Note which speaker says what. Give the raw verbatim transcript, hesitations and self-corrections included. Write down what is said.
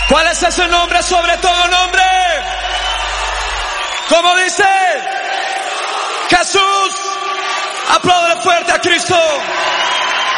Speaker 1: ¿Cuál es ese nombre sobre todo nombre? ¿Cómo dice? Jesús. Aplaude.